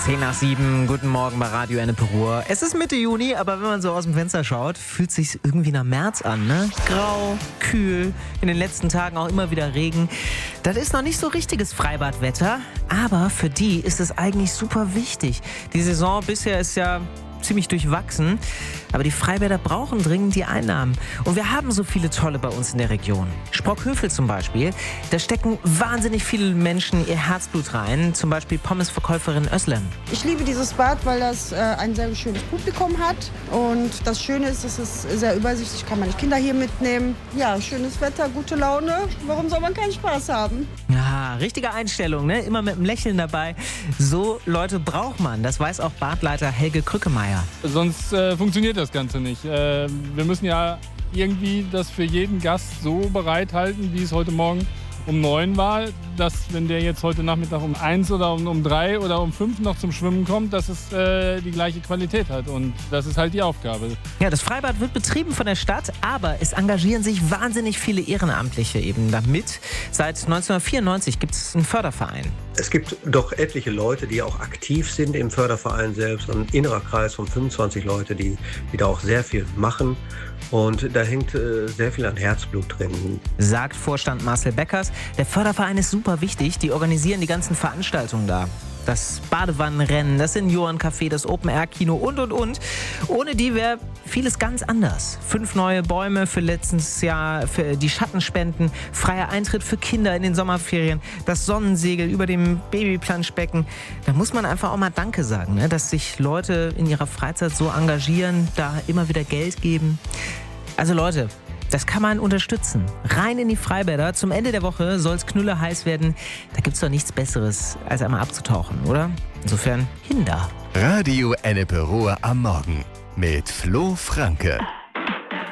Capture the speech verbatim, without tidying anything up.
Zehn nach sieben, guten Morgen bei Radio Ennepe Ruhr. Es ist Mitte Juni, aber wenn man so aus dem Fenster schaut, fühlt es sich irgendwie nach März an, ne? Grau, kühl, in den letzten Tagen auch immer wieder Regen. Das ist noch nicht so richtiges Freibadwetter, aber für die ist es eigentlich super wichtig. Die Saison bisher ist ja ziemlich durchwachsen, aber die Freibäder brauchen dringend die Einnahmen. Und wir haben so viele tolle bei uns in der Region. Sprockhövel zum Beispiel, da stecken wahnsinnig viele Menschen ihr Herzblut rein, zum Beispiel Pommesverkäuferin Özlem. Ich liebe dieses Bad, weil das äh, ein sehr schönes Publikum hat und das Schöne ist, es ist sehr übersichtlich, kann man die Kinder hier mitnehmen. Ja, schönes Wetter, gute Laune, warum soll man keinen Spaß haben? Ja, richtige Einstellung, ne? Immer mit einem Lächeln dabei. So Leute braucht man, das weiß auch Badleiter Helge Krückemeier. Sonst äh, funktioniert das Ganze nicht. Äh, wir müssen ja irgendwie das für jeden Gast so bereithalten, wie es heute Morgen um neun war, dass wenn der jetzt heute Nachmittag um eins oder um, um drei oder um fünf noch zum Schwimmen kommt, dass es äh, die gleiche Qualität hat. Und das ist halt die Aufgabe. Ja, das Freibad wird betrieben von der Stadt, aber es engagieren sich wahnsinnig viele Ehrenamtliche eben damit. Seit neunzehnhundertvierundneunzig gibt es einen Förderverein. Es gibt doch etliche Leute, die auch aktiv sind im Förderverein selbst. Ein innerer Kreis von fünfundzwanzig Leute, die, die da auch sehr viel machen. Und da hängt äh, sehr viel an Herzblut drin. Sagt Vorstand Marcel Beckers. Der Förderverein ist super wichtig. Die organisieren die ganzen Veranstaltungen da. Das Badewannenrennen, das Seniorencafé, das Open-Air-Kino und, und, und. Ohne die wäre vieles ganz anders. Fünf neue Bäume für letztes Jahr, für die Schattenspenden, freier Eintritt für Kinder in den Sommerferien, das Sonnensegel über dem Babyplanschbecken. Da muss man einfach auch mal Danke sagen, ne? Dass sich Leute in ihrer Freizeit so engagieren, da immer wieder Geld geben. Also Leute, das kann man unterstützen. Rein in die Freibäder. Zum Ende der Woche soll es knülle heiß werden. Da gibt's doch nichts Besseres, als einmal abzutauchen, oder? Insofern, hin da. Radio Ennepe Ruhr am Morgen mit Flo Franke.